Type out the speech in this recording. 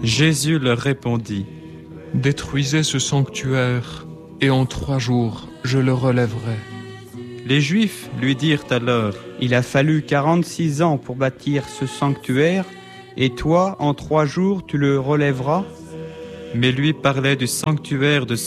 Jésus leur répondit: Détruisez ce sanctuaire, et en 3 jours, je le relèverai. Les Juifs lui dirent alors: Il a fallu 46 ans pour bâtir ce sanctuaire, et toi, en 3 jours, tu le relèveras? Mais lui parlait du sanctuaire de